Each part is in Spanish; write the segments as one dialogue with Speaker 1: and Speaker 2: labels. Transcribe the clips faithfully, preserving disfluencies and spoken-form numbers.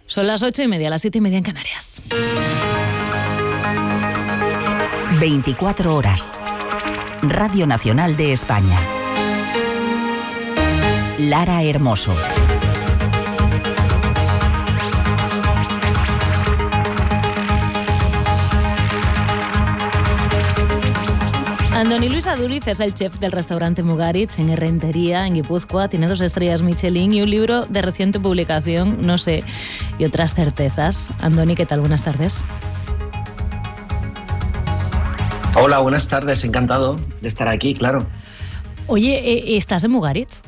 Speaker 1: Son las ocho y media, las siete y media en Canarias.
Speaker 2: veinticuatro horas. Radio Nacional de España. Lara Hermoso.
Speaker 1: Andoni Luis Aduriz es el chef del restaurante Mugaritz en Errentería, en Guipúzcoa. Tiene dos estrellas Michelin y un libro de reciente publicación, No sé, y otras certezas. Andoni, ¿qué tal? Buenas tardes.
Speaker 3: Hola, buenas tardes. Encantado de estar aquí, claro.
Speaker 1: Oye, ¿estás en Mugaritz?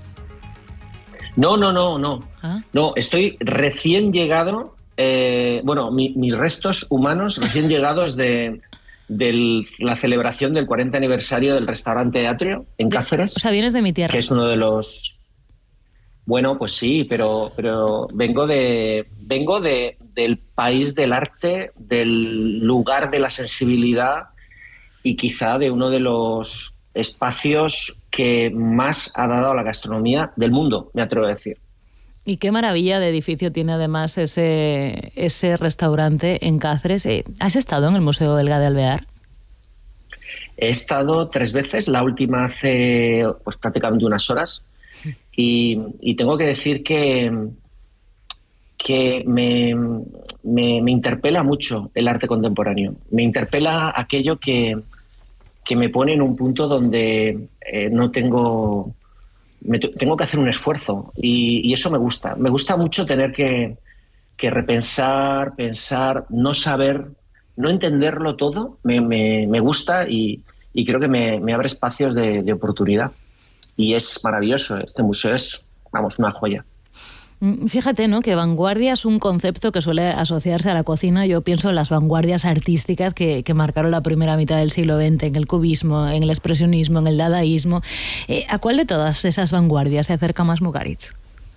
Speaker 3: No, no, no, no.
Speaker 1: ¿Ah?
Speaker 3: No, estoy recién llegado. Eh, bueno, mi, mis restos humanos recién llegados de... de la celebración del cuarenta aniversario del restaurante Atrio en Cáceres.
Speaker 1: O sea, vienes de mi tierra.
Speaker 3: Que es uno de los... Bueno, pues sí, pero, pero vengo de vengo de, del país del arte, del lugar de la sensibilidad y quizá de uno de los espacios que más ha dado a la gastronomía del mundo, me atrevo a decir.
Speaker 1: Y qué maravilla de edificio tiene además ese, ese restaurante en Cáceres. ¿Has estado en el Museo Belga de Alvear?
Speaker 3: He estado tres veces, la última hace pues, prácticamente unas horas. Y, y tengo que decir que, que me, me, me interpela mucho el arte contemporáneo. Me interpela aquello que, que me pone en un punto donde eh, no tengo... Me t- tengo que hacer un esfuerzo y, y eso me gusta. Me gusta mucho tener que, que repensar, pensar, no saber, no entenderlo todo. Me, me, me gusta y, y creo que me, me abre espacios de, de oportunidad. Y es maravilloso. Este museo es, vamos, una joya.
Speaker 1: Fíjate, ¿no?, que vanguardia es un concepto que suele asociarse a la cocina. Yo pienso en las vanguardias artísticas que, que marcaron la primera mitad del siglo veinte, en el cubismo, en el expresionismo, en el dadaísmo. Eh, ¿A cuál de todas esas vanguardias se acerca más Mugaritz?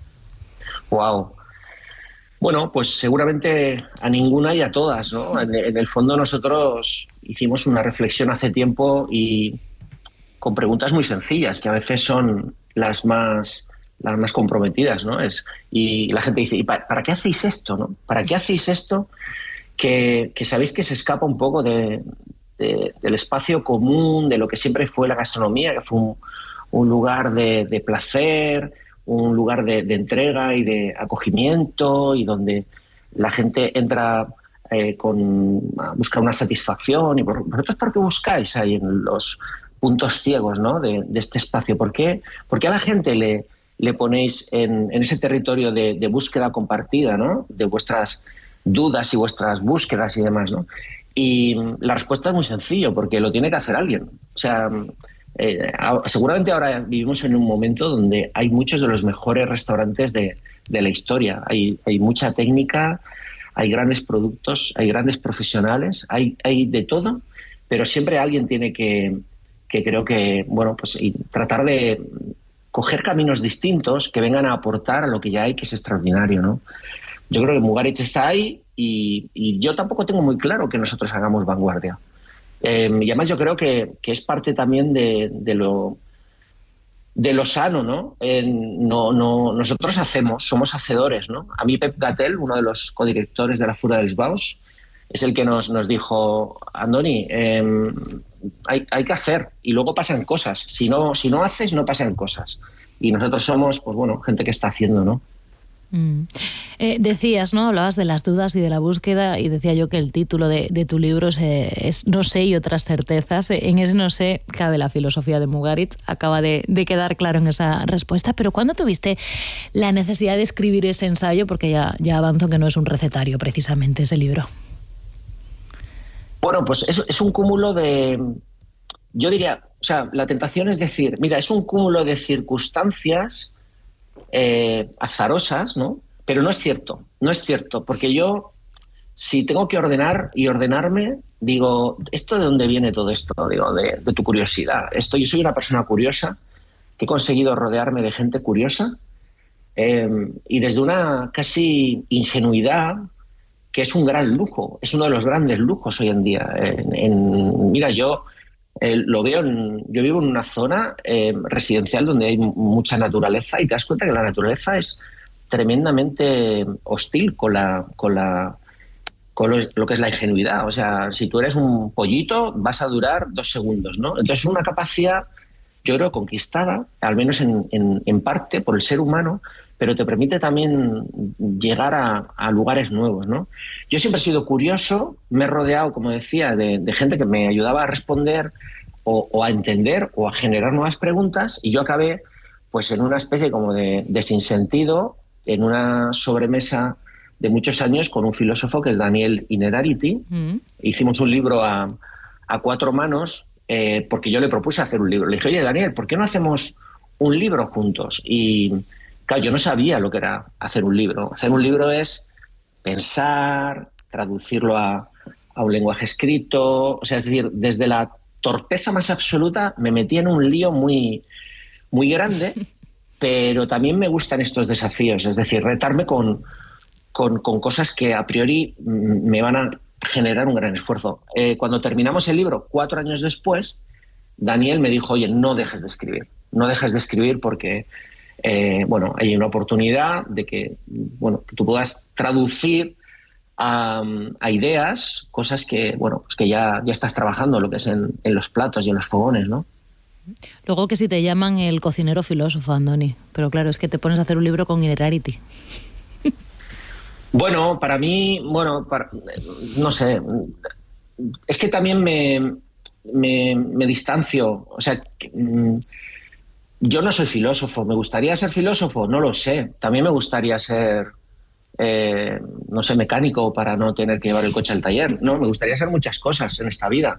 Speaker 3: Wow. Bueno, pues seguramente a ninguna y a todas, ¿no? En, en el fondo nosotros hicimos una reflexión hace tiempo y con preguntas muy sencillas, que a veces son las más... las más comprometidas, ¿no? Es, y la gente dice, ¿y para, para qué hacéis esto, no? ¿Para qué hacéis esto que, que sabéis que se escapa un poco de, de, del espacio común, de lo que siempre fue la gastronomía, que fue un, un lugar de, de placer, un lugar de, de entrega y de acogimiento y donde la gente entra eh, con, a buscar una satisfacción? ¿Y por, vosotros por qué buscáis ahí en los puntos ciegos, ¿no?, de, de este espacio? ¿Por qué, por qué a la gente le... le ponéis en, en ese territorio de, de búsqueda compartida, ¿no?, de vuestras dudas y vuestras búsquedas y demás, ¿no? Y la respuesta es muy sencillo, porque lo tiene que hacer alguien. O sea, eh, seguramente ahora vivimos en un momento donde hay muchos de los mejores restaurantes de, de la historia. Hay, hay mucha técnica, hay grandes productos, hay grandes profesionales, hay, hay de todo, pero siempre alguien tiene que, que creo que, bueno, pues y tratar de coger caminos distintos que vengan a aportar a lo que ya hay, que es extraordinario, ¿no? Yo creo que Mugaritz está ahí y, y yo tampoco tengo muy claro que nosotros hagamos vanguardia. Eh, y además yo creo que, que es parte también de, de, lo, de lo sano, ¿no? Eh, no, no? Nosotros hacemos, somos hacedores, ¿no? A mí Pep Gatell, uno de los codirectores de la Fura dels Baus, es el que nos, nos dijo, Andoni, eh, hay, hay que hacer y luego pasan cosas. Si no, si no haces, no pasan cosas. Y nosotros somos, pues bueno, gente que está haciendo, ¿no?
Speaker 1: Mm. Eh, decías, ¿no? Hablabas de las dudas y de la búsqueda y decía yo que el título de, de tu libro es, es No sé y otras certezas. En ese no sé cabe la filosofía de Mugaritz. Acaba de, de quedar claro en esa respuesta. Pero ¿cuándo tuviste la necesidad de escribir ese ensayo? Porque ya, ya avanzo que no es un recetario precisamente ese libro.
Speaker 3: Bueno, pues es, es un cúmulo de... Yo diría, o sea, la tentación es decir, mira, es un cúmulo de circunstancias eh, azarosas, ¿no? Pero no es cierto, no es cierto, porque yo, si tengo que ordenar y ordenarme, digo, ¿esto de dónde viene todo esto? Digo, de, de tu curiosidad. Esto, yo soy una persona curiosa, que he conseguido rodearme de gente curiosa eh, y desde una casi ingenuidad, que es un gran lujo, es uno de los grandes lujos hoy en día. En, en, mira, yo eh, lo veo, en, yo vivo en una zona eh, residencial donde hay mucha naturaleza y te das cuenta que la naturaleza es tremendamente hostil con la, con la con lo, lo que es la ingenuidad. O sea, si tú eres un pollito, vas a durar dos segundos, ¿no? Entonces, una capacidad, yo creo, conquistada, al menos en, en, en parte, por el ser humano, pero te permite también llegar a, a lugares nuevos, ¿no? Yo siempre he sido curioso, me he rodeado, como decía, de, de gente que me ayudaba a responder o, o a entender o a generar nuevas preguntas, y yo acabé pues en una especie como de, de sinsentido, en una sobremesa de muchos años con un filósofo que es Daniel Innerarity. Mm. Hicimos un libro a, a cuatro manos eh, porque yo le propuse hacer un libro. Le dije, oye, Daniel, ¿por qué no hacemos un libro juntos? Y claro, yo no sabía lo que era hacer un libro. Hacer un libro es pensar, traducirlo a, a un lenguaje escrito. O sea, es decir, desde la torpeza más absoluta me metí en un lío muy, muy grande, pero también me gustan estos desafíos. Es decir, retarme con... Con, con cosas que a priori me van a generar un gran esfuerzo. Eh, cuando terminamos el libro, cuatro años después, Daniel me dijo, oye, no dejes de escribir, no dejes de escribir porque eh, bueno, hay una oportunidad de que, bueno, que tú puedas traducir a, a ideas, cosas que, bueno, pues que ya, ya estás trabajando, lo que es en, en los platos y en los fogones, ¿no?
Speaker 1: Luego que si te llaman el cocinero filósofo, Andoni, pero claro, es que te pones a hacer un libro con Innerarity.
Speaker 3: Bueno, para mí, bueno, para, no sé, es que también me, me, me distancio, o sea, yo no soy filósofo, ¿me gustaría ser filósofo? No lo sé, también me gustaría ser, eh, no sé, mecánico para no tener que llevar el coche al taller, no, me gustaría ser muchas cosas en esta vida.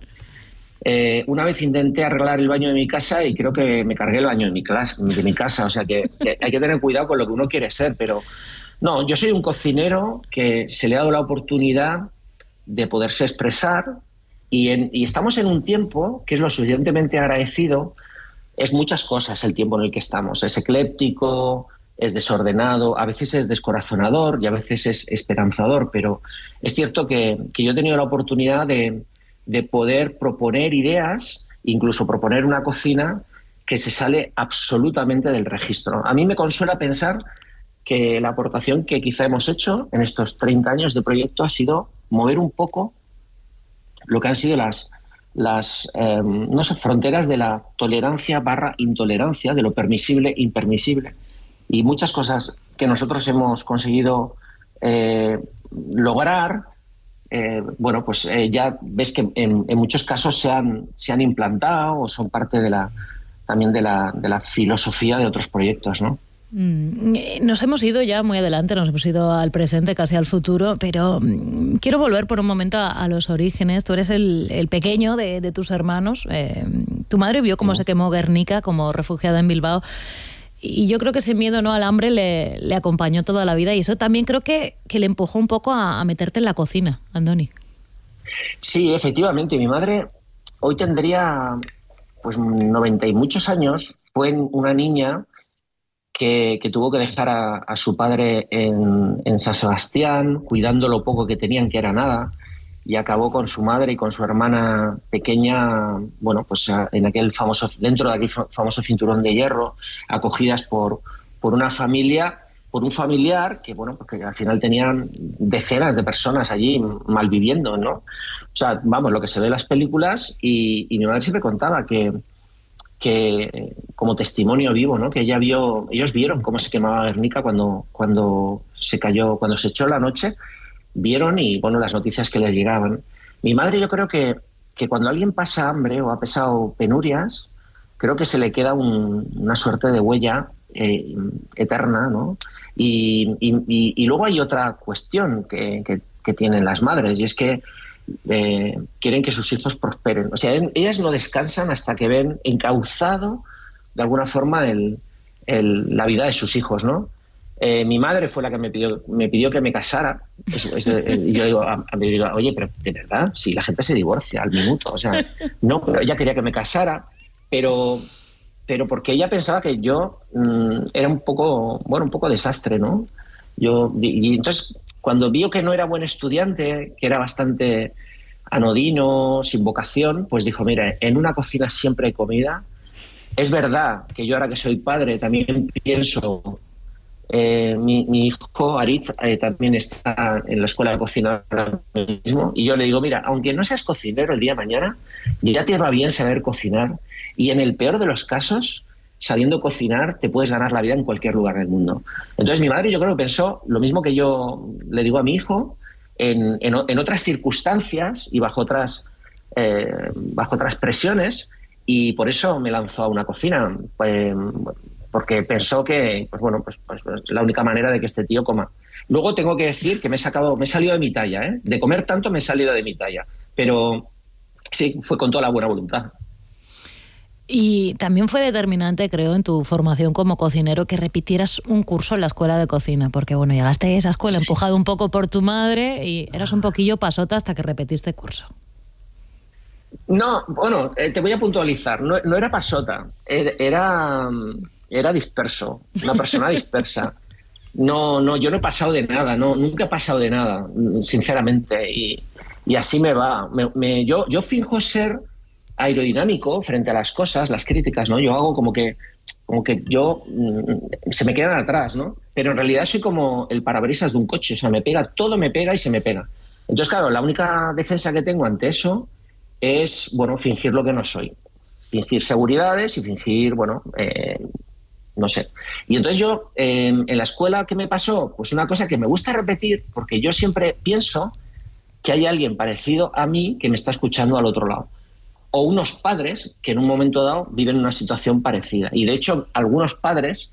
Speaker 3: Eh, una vez intenté arreglar el baño de mi casa y creo que me cargué el baño de mi, clase, de mi casa, o sea que, que hay que tener cuidado con lo que uno quiere ser, pero... No, yo soy un cocinero que se le ha dado la oportunidad de poderse expresar y, en, y estamos en un tiempo que es lo suficientemente agradecido. Es muchas cosas el tiempo en el que estamos. Es ecléptico, es desordenado, a veces es descorazonador y a veces es esperanzador, pero es cierto que, que yo he tenido la oportunidad de, de poder proponer ideas, incluso proponer una cocina que se sale absolutamente del registro. A mí me consuela pensar que la aportación que quizá hemos hecho en estos treinta años de proyecto ha sido mover un poco lo que han sido las, las eh, no sé, fronteras de la tolerancia barra intolerancia, de lo permisible impermisible. Y muchas cosas que nosotros hemos conseguido eh, lograr, eh, bueno, pues eh, ya ves que en, en muchos casos se han, se han implantado o son parte de la, también de la, de la filosofía de otros proyectos, ¿no?
Speaker 1: Nos hemos ido ya muy adelante, nos hemos ido al presente, casi al futuro, pero quiero volver por un momento a, a los orígenes. Tú eres el, el pequeño de, de tus hermanos. Eh, tu madre vio cómo se quemó Guernica como refugiada en Bilbao y yo creo que ese miedo, ¿no?, al hambre le, le acompañó toda la vida y eso también creo que, que le empujó un poco a, a meterte en la cocina, Andoni.
Speaker 3: Sí, efectivamente. Mi madre hoy tendría pues noventa y muchos años. Fue una niña Que, que tuvo que dejar a, a su padre en, en San Sebastián, cuidando lo poco que tenían, que era nada, y acabó con su madre y con su hermana pequeña, bueno, pues en aquel famoso, dentro de aquel famoso cinturón de hierro, acogidas por, por una familia, por un familiar que, bueno, porque al final tenían decenas de personas allí malviviendo, ¿no? O sea, vamos, lo que se ve en las películas, y, y mi madre siempre contaba que que como testimonio vivo, ¿no?, que ella vio, ellos vieron cómo se quemaba Guernica cuando, cuando se cayó, cuando se echó la noche, vieron y, bueno, las noticias que les llegaban. Mi madre, yo creo que, que cuando alguien pasa hambre o ha pasado penurias, creo que se le queda un, una suerte de huella eh, eterna, ¿no? Y, y, y luego hay otra cuestión que, que, que tienen las madres, y es que Eh, quieren que sus hijos prosperen. O sea, ellas no descansan hasta que ven encauzado de alguna forma el, el, la vida de sus hijos, ¿no? Eh, mi madre fue la que me pidió, me pidió que me casara. Es, es, y yo digo, a, a mí digo, oye, pero de verdad, si la gente se divorcia al minuto, o sea, no, pero ella quería que me casara, pero, pero porque ella pensaba que yo mmm, era un poco, bueno, un poco desastre, ¿no? Yo, y, y entonces, cuando vio que no era buen estudiante, que era bastante anodino, sin vocación, pues dijo, mira, en una cocina siempre hay comida. Es verdad que yo ahora que soy padre también pienso Eh, mi, mi hijo Aritz eh, también está en la escuela de cocina ahora mismo, y yo le digo, mira, aunque no seas cocinero el día de mañana, ya te va bien saber cocinar, y en el peor de los casos, sabiendo cocinar, te puedes ganar la vida en cualquier lugar del mundo. Entonces mi madre, yo creo que pensó lo mismo que yo le digo a mi hijo, en, en, en otras circunstancias y bajo otras, eh, bajo otras presiones, y por eso me lanzó a una cocina, pues, porque pensó que, pues bueno, pues, pues, pues la única manera de que este tío coma. Luego tengo que decir que me he sacado, me he salido de mi talla, ¿eh? De comer tanto me he salido de mi talla, pero sí, fue con toda la buena voluntad.
Speaker 1: Y también fue determinante, creo, en tu formación como cocinero que repitieras un curso en la escuela de cocina, porque bueno, llegaste a esa escuela empujado un poco por tu madre y eras un poquillo pasota hasta que repetiste curso.
Speaker 3: No, bueno, eh, te voy a puntualizar, no, no era pasota, era, era disperso, una persona dispersa. No, no, yo no he pasado de nada, no, nunca he pasado de nada, sinceramente, y, y así me va. Me, me, yo, yo finjo ser aerodinámico frente a las cosas, las críticas, ¿no? Yo hago como que, como que yo mmm, se me quedan atrás, ¿no? Pero en realidad soy como el parabrisas de un coche, o sea, me pega, todo me pega y se me pega. Entonces, claro, la única defensa que tengo ante eso es, bueno, fingir lo que no soy. Fingir seguridades y fingir, bueno, eh, no sé. Y entonces yo, eh, en la escuela, ¿qué me pasó? Pues una cosa que me gusta repetir, porque yo siempre pienso que hay alguien parecido a mí que me está escuchando al otro lado. O unos padres que en un momento dado viven una situación parecida. Y de hecho, algunos padres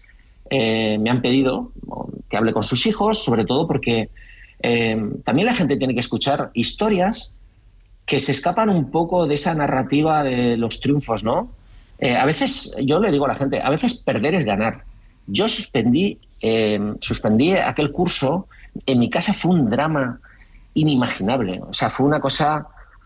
Speaker 3: eh, me han pedido que hable con sus hijos, sobre todo porque eh, también la gente tiene que escuchar historias que se escapan un poco de esa narrativa de los triunfos, ¿no? Eh, a veces, yo le digo a la gente, a veces perder es ganar. Yo suspendí, eh, suspendí aquel curso, en mi casa fue un drama inimaginable, o sea, fue una cosa,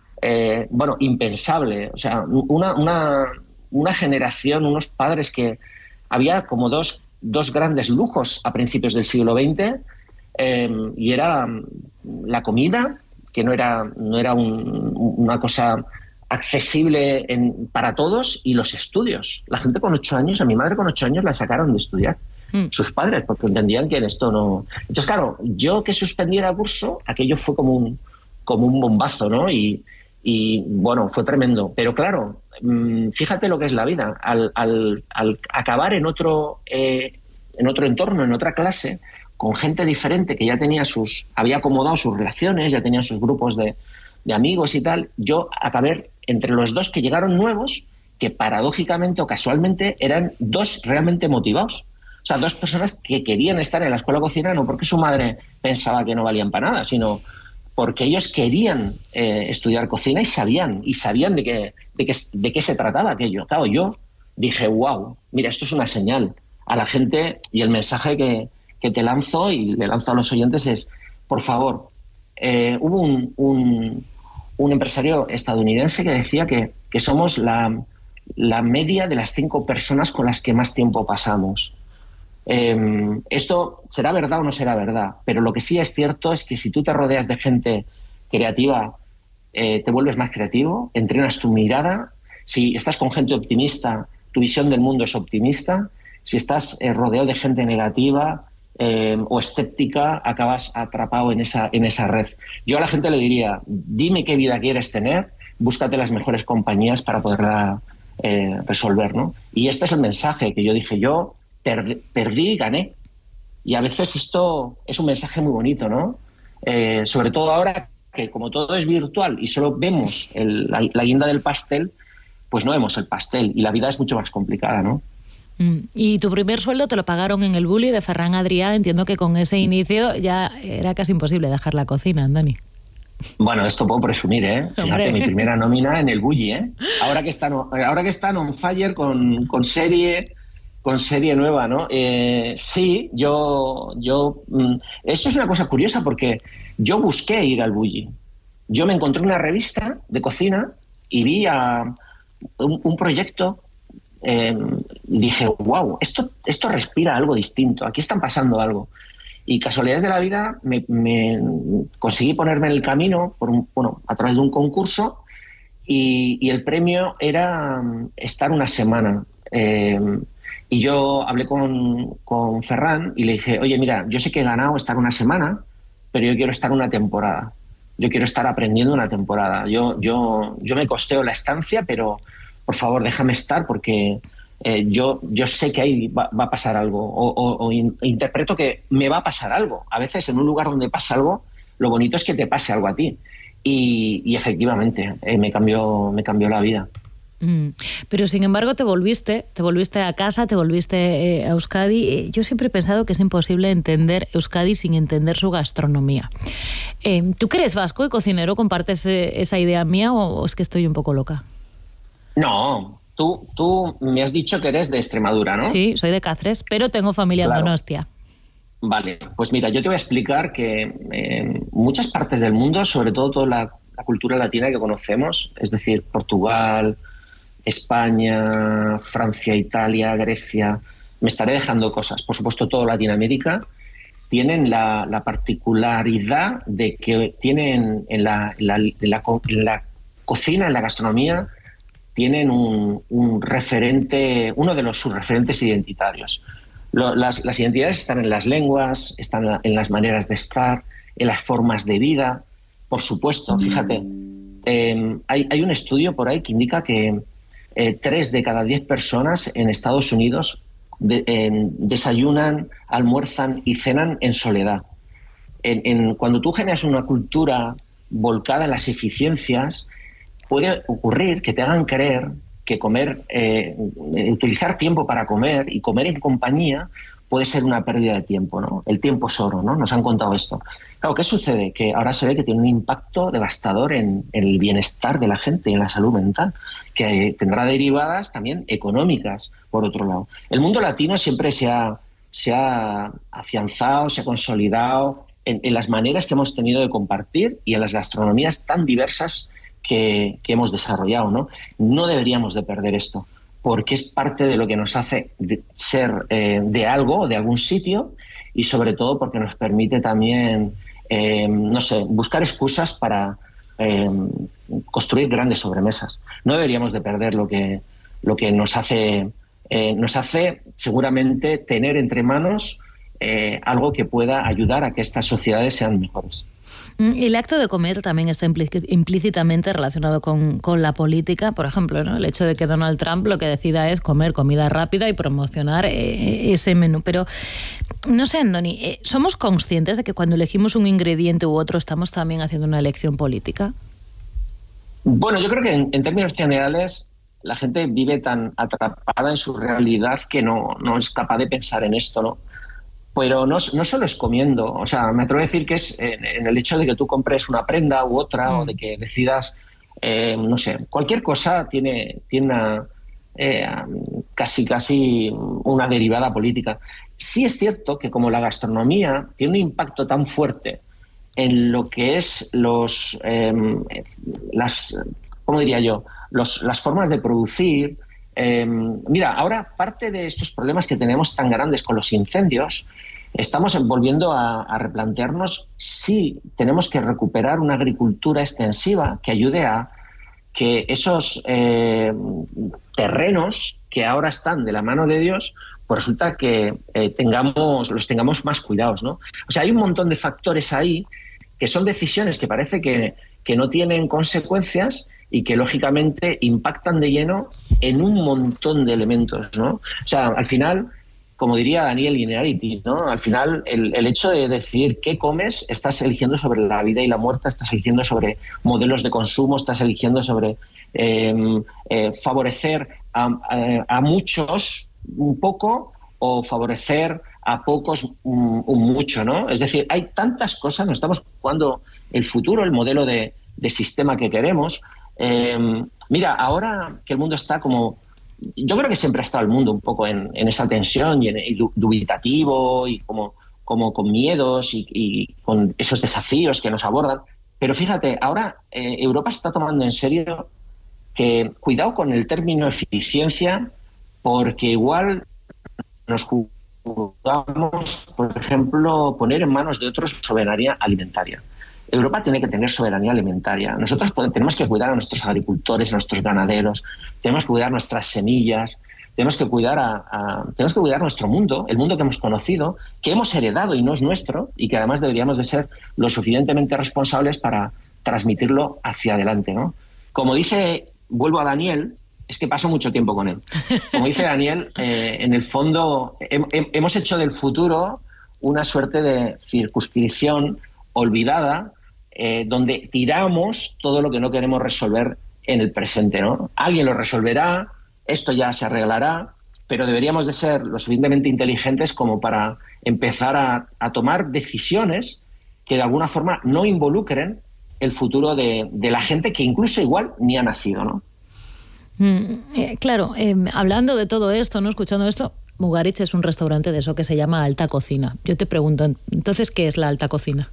Speaker 3: eh, bueno, impensable, o sea, una, una, una generación, unos padres que había como dos, dos grandes lujos a principios del siglo veinte, eh, y era la comida, que no era, no era un, una cosa accesible en, para todos, y los estudios. La gente con ocho años, a mi madre con ocho años la sacaron de estudiar, mm. sus padres, porque entendían que en esto no... Entonces, claro, yo que suspendiera el curso, aquello fue como un, como un bombazo, ¿no? Y, y bueno, fue tremendo. Pero claro, fíjate lo que es la vida. Al, al, al acabar en otro, eh, en otro entorno, en otra clase, con gente diferente que ya tenía sus, había acomodado sus relaciones, ya tenía sus grupos de, de amigos y tal, yo acabé entre los dos que llegaron nuevos, que paradójicamente o casualmente eran dos realmente motivados. O sea, dos personas que querían estar en la escuela de cocina, no porque su madre pensaba que no valían para nada, sino porque ellos querían eh, estudiar cocina y sabían, y sabían de qué, de, qué, de qué se trataba aquello. Claro, yo dije, wow, mira, esto es una señal a la gente, y el mensaje que que te lanzo y le lanzo a los oyentes es, por favor, eh, hubo un, un, un empresario estadounidense que decía que, que somos la, la media de las cinco personas con las que más tiempo pasamos. Eh, esto será verdad o no será verdad, pero lo que sí es cierto es que si tú te rodeas de gente creativa, eh, te vuelves más creativo, entrenas tu mirada. Si estás con gente optimista, tu visión del mundo es optimista. Si estás eh, rodeado de gente negativa, Eh, o escéptica, acabas atrapado en esa, en esa red. Yo a la gente le diría, dime qué vida quieres tener, búscate las mejores compañías para poderla eh, resolver, ¿no? Y este es el mensaje que yo dije, yo perdí, perdí y gané. Y a veces esto es un mensaje muy bonito, ¿no? Eh, sobre todo ahora que como todo es virtual y solo vemos el, la, la guinda del pastel, pues no vemos el pastel y la vida es mucho más complicada, ¿no?
Speaker 1: Y tu primer sueldo te lo pagaron en el Bulli de Ferran Adrià. Entiendo que con ese inicio ya era casi imposible dejar la cocina, Andoni.
Speaker 3: Bueno, esto puedo presumir, ¿eh? Fíjate, Hombre. Mi primera nómina en el Bulli, ¿eh? Ahora que están, ahora que están on fire con, con serie, con serie nueva, ¿no? Eh, sí, yo, yo, esto es una cosa curiosa porque yo busqué ir al Bulli. Yo me encontré una revista de cocina y vi a un, un proyecto. Eh, dije, wow, esto, esto respira algo distinto, aquí están pasando algo. Y casualidades de la vida, me, me conseguí ponerme en el camino por un, bueno, a través de un concurso, y, y el premio era estar una semana. Eh, Y yo hablé con, con Ferran y le dije, oye, mira, yo sé que he ganado estar una semana, pero yo quiero estar una temporada. Yo quiero estar aprendiendo una temporada. Yo, yo, yo me costeo la estancia, pero por favor, déjame estar porque eh, yo, yo sé que ahí va, va a pasar algo. O, o, o in, interpreto que me va a pasar algo. A veces en un lugar donde pasa algo, lo bonito es que te pase algo a ti. Y, y efectivamente, eh, me cambió, me cambió la vida.
Speaker 1: Pero sin embargo te volviste, te volviste a casa, te volviste eh, a Euskadi. Yo siempre he pensado que es imposible entender Euskadi sin entender su gastronomía. Eh, ¿Tú que eres vasco y cocinero, compartes eh, esa idea mía o es que estoy un poco loca?
Speaker 3: No, tú, tú me has dicho que eres de Extremadura, ¿no?
Speaker 1: Sí, soy de Cáceres, pero tengo familia
Speaker 3: Claro.
Speaker 1: en Donostia.
Speaker 3: Vale, pues mira, yo te voy a explicar que en muchas partes del mundo, sobre todo toda la, la cultura latina que conocemos, es decir, Portugal, España, Francia, Italia, Grecia, me estaré dejando cosas, por supuesto toda Latinoamérica, tienen la, la particularidad de que tienen en la, en la, en la, en la cocina, en la gastronomía, tienen un, un referente, uno de los sus referentes identitarios. Lo, las, las identidades están en las lenguas, están en las maneras de estar, en las formas de vida. Por supuesto, fíjate, eh, hay, hay un estudio por ahí que indica que Eh, tres de cada diez personas en Estados Unidos de, eh, desayunan, almuerzan y cenan en soledad. En, en, cuando tú generas una cultura volcada en las eficiencias, puede ocurrir que te hagan creer que comer, eh, utilizar tiempo para comer y comer en compañía puede ser una pérdida de tiempo, ¿no? El tiempo es oro, ¿no? Nos han contado esto. Claro, ¿qué sucede? Que ahora se ve que tiene un impacto devastador en, en el bienestar de la gente, en la salud mental, que tendrá derivadas también económicas, por otro lado. El mundo latino siempre se ha, se ha afianzado, se ha consolidado en, en las maneras que hemos tenido de compartir y en las gastronomías tan diversas que, que hemos desarrollado, ¿no? No deberíamos de perder esto, porque es parte de lo que nos hace de ser eh, de algo, de algún sitio, y sobre todo porque nos permite también, eh, no sé, buscar excusas para eh, construir grandes sobremesas. No deberíamos de perder lo que, lo que nos hace, eh, nos hace seguramente tener entre manos eh, algo que pueda ayudar a que estas sociedades sean mejores.
Speaker 1: El acto de comer también está implícitamente relacionado con, con la política. Por ejemplo, ¿no? El hecho de que Donald Trump lo que decida es comer comida rápida y promocionar eh, ese menú. Pero, no sé, Andoni, eh, ¿somos conscientes de que cuando elegimos un ingrediente u otro estamos también haciendo una elección política?
Speaker 3: Bueno, yo creo que en, en términos generales la gente vive tan atrapada en su realidad que no, no es capaz de pensar en esto, ¿no? Pero no, no solo es comiendo, o sea, me atrevo a decir que es en, en el hecho de que tú compres una prenda u otra mm. o de que decidas, eh, no sé, cualquier cosa tiene, tiene una, eh, casi, casi una derivada política. Sí es cierto que como la gastronomía tiene un impacto tan fuerte en lo que es los, eh, las, ¿cómo diría yo? Los, las formas de producir. Eh, mira, ahora parte de estos problemas que tenemos tan grandes con los incendios, estamos volviendo a, a replantearnos si tenemos que recuperar una agricultura extensiva que ayude a que esos eh, terrenos que ahora están de la mano de Dios, pues resulta que eh, tengamos, los tengamos más cuidados, ¿no? O sea, hay un montón de factores ahí que son decisiones que parece que, que no tienen consecuencias y que lógicamente impactan de lleno en un montón de elementos, ¿no? O sea, al final, como diría Daniel Innerarity, ¿no? Al final, el, el hecho de decidir qué comes, estás eligiendo sobre la vida y la muerte, estás eligiendo sobre modelos de consumo, estás eligiendo sobre eh, eh, favorecer a, a, a muchos un poco o favorecer a pocos un, un mucho, ¿no? Es decir, hay tantas cosas, nos estamos jugando el futuro, el modelo de, de sistema que queremos. Eh, mira, ahora que el mundo está como... Yo creo que siempre ha estado el mundo un poco en, en esa tensión y, en, y dubitativo y como, como con miedos y, y con esos desafíos que nos abordan. Pero fíjate, ahora eh, Europa está tomando en serio que cuidado con el término eficiencia, porque igual nos jugamos, por ejemplo, poner en manos de otros soberanía alimentaria. Europa tiene que tener soberanía alimentaria. Nosotros tenemos que cuidar a nuestros agricultores, a nuestros ganaderos, tenemos que cuidar nuestras semillas, tenemos que cuidar a, a, tenemos que cuidar nuestro mundo, el mundo que hemos conocido, que hemos heredado y no es nuestro, y que además deberíamos de ser lo suficientemente responsables para transmitirlo hacia adelante, ¿no? Como dice, vuelvo a Daniel, es que paso mucho tiempo con él. Como dice Daniel, eh, en el fondo he, he, hemos hecho del futuro una suerte de circunscripción olvidada, eh, donde tiramos todo lo que no queremos resolver en el presente, ¿no? Alguien lo resolverá, esto ya se arreglará, pero deberíamos de ser lo suficientemente inteligentes como para empezar a, a tomar decisiones que de alguna forma no involucren el futuro de, de la gente que incluso igual ni ha nacido, ¿no?
Speaker 1: Mm, eh, claro, eh, hablando de todo esto, ¿no? Escuchando esto, Mugaritz es un restaurante de eso que se llama alta cocina. Yo te pregunto, entonces, ¿qué es la alta cocina?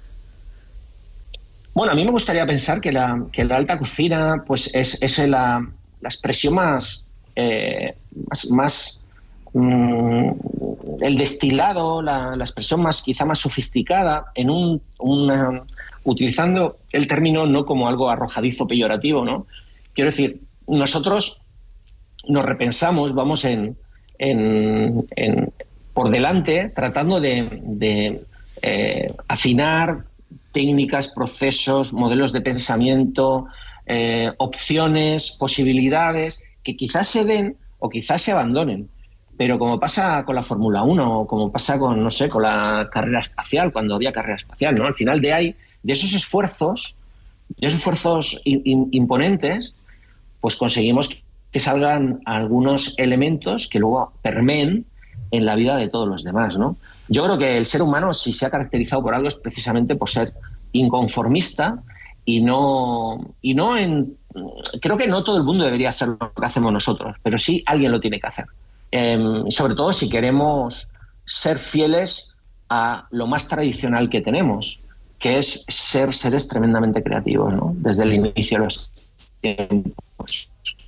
Speaker 3: Bueno, a mí me gustaría pensar que la, que la alta cocina pues es, es la, la expresión más, eh, más, más mmm, el destilado, la, la expresión más quizá más sofisticada, en un, una, utilizando el término no como algo arrojadizo peyorativo, ¿no? Quiero decir, nosotros nos repensamos, vamos en, en, en por delante tratando de, de eh, afinar técnicas, procesos, modelos de pensamiento, eh, opciones, posibilidades que quizás se den o quizás se abandonen. Pero como pasa con la Fórmula uno o como pasa con, no sé, con la carrera espacial, cuando había carrera espacial, ¿no? Al final de ahí, de esos esfuerzos, de esos esfuerzos in, in, imponentes, pues conseguimos que salgan algunos elementos que luego permeen en la vida de todos los demás, ¿no? Yo creo que el ser humano, si se ha caracterizado por algo, es precisamente por ser inconformista y no, y no en... Creo que no todo el mundo debería hacer lo que hacemos nosotros, pero sí alguien lo tiene que hacer. Eh, sobre todo si queremos ser fieles a lo más tradicional que tenemos, que es ser seres tremendamente creativos, ¿no? Desde el inicio de los tiempos.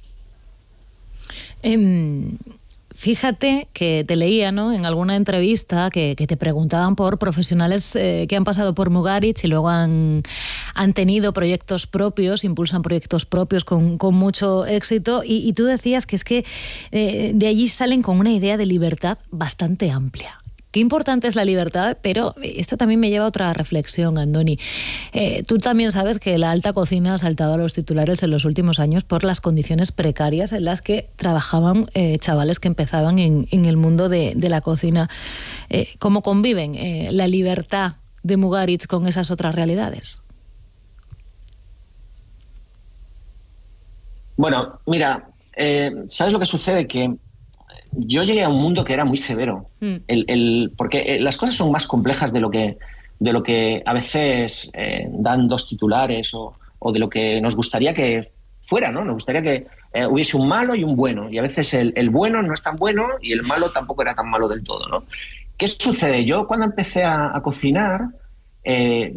Speaker 1: Um... Fíjate que te leía, ¿no?, en alguna entrevista que, que te preguntaban por profesionales eh, que han pasado por Mugaritz y luego han, han tenido proyectos propios, impulsan proyectos propios con, con mucho éxito, y, y tú decías que es que eh, de allí salen con una idea de libertad bastante amplia. Qué importante es la libertad, pero esto también me lleva a otra reflexión, Andoni. Eh, tú también sabes que la alta cocina ha saltado a los titulares en los últimos años por las condiciones precarias en las que trabajaban eh, chavales que empezaban en, en el mundo de, de la cocina. Eh, ¿Cómo conviven eh, la libertad de Mugaritz con esas otras realidades?
Speaker 3: Bueno, mira, eh, ¿sabes lo que sucede? Que yo llegué a un mundo que era muy severo, mm. el, el, porque las cosas son más complejas de lo que, de lo que a veces eh, dan dos titulares o, o de lo que nos gustaría que fuera, ¿no? Nos gustaría que eh, hubiese un malo y un bueno, y a veces el, el bueno no es tan bueno y el malo tampoco era tan malo del todo, ¿no? ¿Qué sucede? Yo cuando empecé a, a cocinar, eh,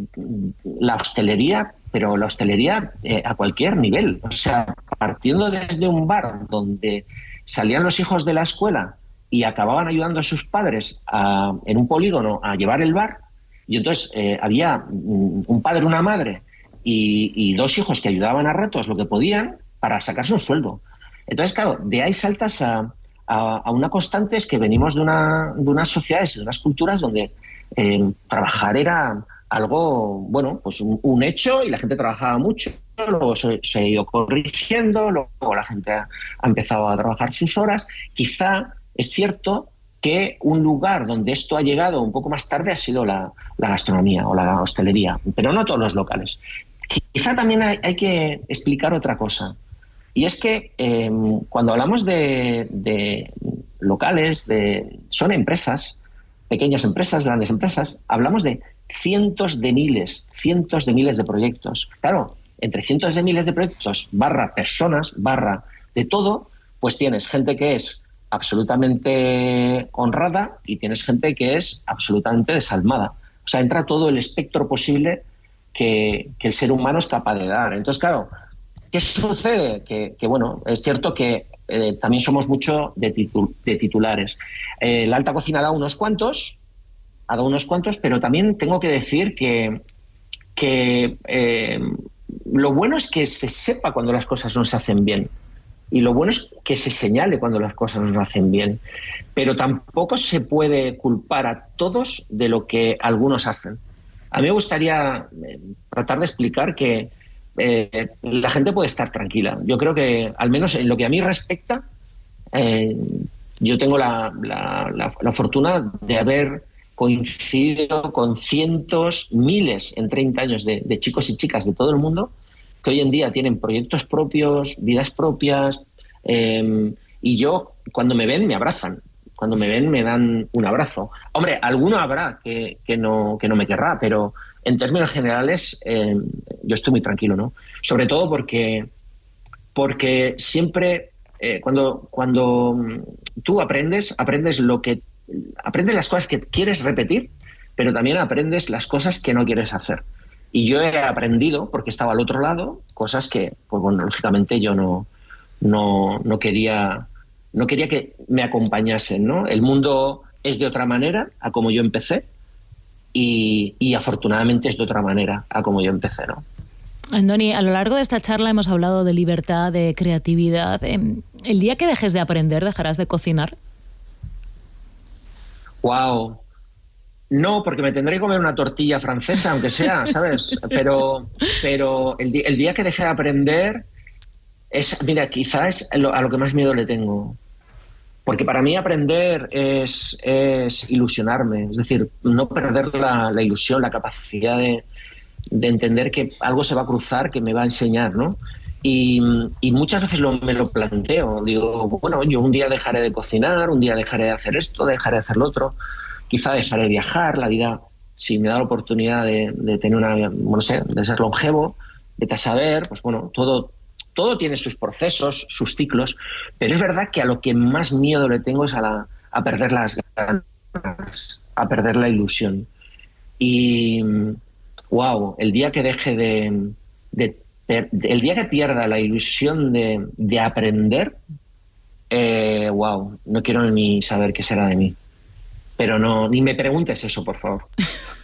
Speaker 3: la hostelería, pero la hostelería eh, a cualquier nivel, o sea, partiendo desde un bar donde salían los hijos de la escuela y acababan ayudando a sus padres a, en un polígono a llevar el bar, y entonces eh, había un padre, una madre y, y dos hijos que ayudaban a ratos lo que podían para sacarse un sueldo. Entonces, claro, de ahí saltas a, a, a una constante, es que venimos de, una, de unas sociedades y de unas culturas donde eh, trabajar era algo, bueno, pues un, un hecho, y la gente trabajaba mucho. Luego se, se ha ido corrigiendo, luego la gente ha, ha empezado a trabajar sus horas. Quizá es cierto que un lugar donde esto ha llegado un poco más tarde ha sido la, la gastronomía o la hostelería, pero no todos los locales. Quizá también hay, hay que explicar otra cosa, y es que eh, cuando hablamos de, de locales, de, son empresas, pequeñas empresas, grandes empresas, hablamos de cientos de miles, cientos de miles de proyectos. Claro, entre cientos de miles de proyectos, barra personas, barra de todo, pues tienes gente que es absolutamente honrada y tienes gente que es absolutamente desalmada. O sea, entra todo el espectro posible que, que el ser humano es capaz de dar. Entonces, claro, ¿qué sucede? Que, que bueno, es cierto que eh, también somos mucho de, titul, de titulares. Eh, la alta cocina da unos cuantos, ha dado unos cuantos, pero también tengo que decir que, que eh, lo bueno es que se sepa cuando las cosas no se hacen bien. y lo bueno es que se señale cuando las cosas no hacen bien, pero tampoco se puede culpar a todos de lo que algunos hacen. A mí me gustaría eh, tratar de explicar que eh, la gente puede estar tranquila. Yo creo que, al menos en lo que a mí respecta, eh, yo tengo la, la, la, la fortuna de haber coincidido con cientos, miles en treinta años de, de chicos y chicas de todo el mundo que hoy en día tienen proyectos propios, vidas propias, eh, y yo, cuando me ven, me abrazan. Cuando me ven, me dan un abrazo. Hombre, alguno habrá que, que, no, que no me querrá, pero en términos generales eh, yo estoy muy tranquilo, ¿no? Sobre todo porque, porque siempre, eh, cuando, cuando tú aprendes, aprendes lo que aprendes las cosas que quieres repetir, pero también aprendes las cosas que no quieres hacer. Y yo he aprendido, porque estaba al otro lado, cosas que, pues bueno, lógicamente yo no, no, no quería, no quería que me acompañasen, ¿no? El mundo es de otra manera a como yo empecé y, y afortunadamente es de otra manera a como yo empecé, ¿no?
Speaker 1: Andoni, a lo largo de esta charla hemos hablado de libertad, de creatividad. ¿El día que dejes de aprender, dejarás de cocinar?
Speaker 3: Wow. No, porque me tendré que comer una tortilla francesa, aunque sea, ¿sabes? Pero, pero el, di el día que deje de aprender es, mira, quizás es lo, a lo que más miedo le tengo. Porque para mí aprender es, es ilusionarme, es decir, no perder la, la ilusión, la capacidad de, de entender que algo se va a cruzar, que me va a enseñar, ¿no? Y, y muchas veces lo, me lo planteo. Digo, bueno, yo un día dejaré de cocinar, un día dejaré de hacer esto, dejaré de hacer lo otro. Quizá dejaré de viajar, la vida, si me da la oportunidad de, de tener una, no sé, de ser longevo, de saber, pues bueno, todo, todo tiene sus procesos, sus ciclos, pero es verdad que a lo que más miedo le tengo es a, la, a perder las ganas, a perder la ilusión. Y, wow, el día que deje de, de, de, de el día que pierda la ilusión de, de aprender, eh, wow, no quiero ni saber qué será de mí. Pero no, ni me preguntes eso, por favor.